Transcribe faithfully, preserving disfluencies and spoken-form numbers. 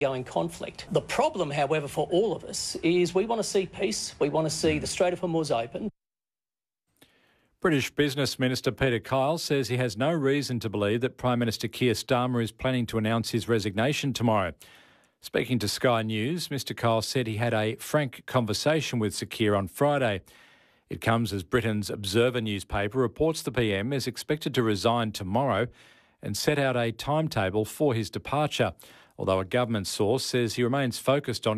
Going conflict. The problem, however, for all of us is we want to see peace. We want to see the Strait of Hormuz open. British Business Minister Peter Kyle says he has no reason to believe that Prime Minister Keir Starmer is planning to announce his resignation tomorrow. Speaking to Sky News, Mr Kyle said he had a frank conversation with Sir Keir on Friday. It comes as Britain's Observer newspaper reports the P M is expected to resign tomorrow and set out a timetable for his departure, although a government source says he remains focused on